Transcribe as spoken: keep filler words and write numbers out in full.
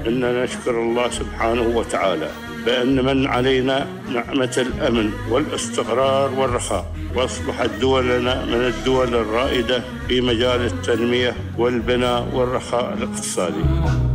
إننا نشكر الله سبحانه وتعالى بأن من علينا نعمة الأمن والاستقرار والرخاء، وأصبحت دولنا من الدول الرائدة في مجال التنمية والبناء والرخاء الاقتصادي.